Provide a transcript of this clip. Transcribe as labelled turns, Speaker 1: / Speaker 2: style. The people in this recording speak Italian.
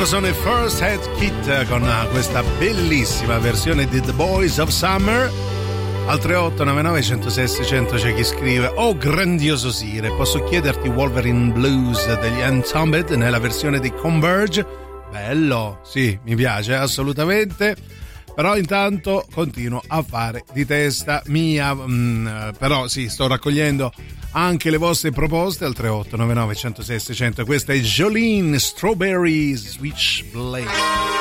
Speaker 1: Loro sono i First Aid Kit con questa bellissima versione di The Boys of Summer. Al 3899 106 600 c'è chi scrive: oh grandioso Sire, posso chiederti Wolverine Blues degli Entombed nella versione di Converge? Bello, sì, mi piace assolutamente. Però intanto continuo a fare di testa mia, però sì, sto raccogliendo anche le vostre proposte al 3899 106 600. Questa è Jolene Strawberry Switchblade.